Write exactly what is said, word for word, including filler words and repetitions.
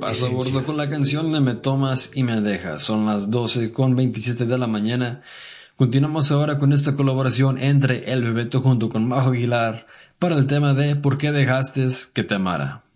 Paso gordo con la canción de Me Tomas y Me Dejas. Son las doce con veintisiete de la mañana. Continuamos ahora con esta colaboración entre El Bebeto junto con Majo Aguilar para el tema de ¿Por qué dejaste que te amara?